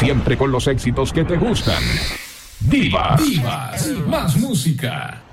Siempre con los éxitos que te gustan. Divas, más música.